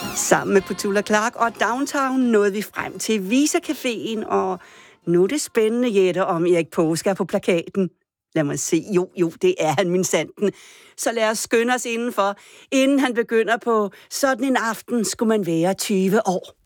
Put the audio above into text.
Sammen med Petula Clark og Downtown nåede vi frem til Visa Caféen, og nu er det spændende, Jette, om Erik Paaske er på plakaten. Lad mig se. Jo, det er han, min sanden. Så lad os skynde os indenfor. Inden han begynder på sådan en aften, skulle man være 20 år.